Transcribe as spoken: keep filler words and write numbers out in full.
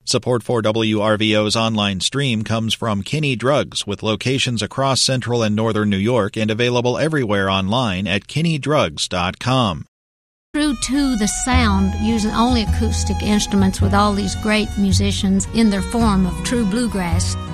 Support for W R V O's online stream comes from Kinney Drugs, with locations across central and northern New York and available everywhere online at kinney drugs dot com. True to the sound, using only acoustic instruments with all these great musicians in their form of true bluegrass.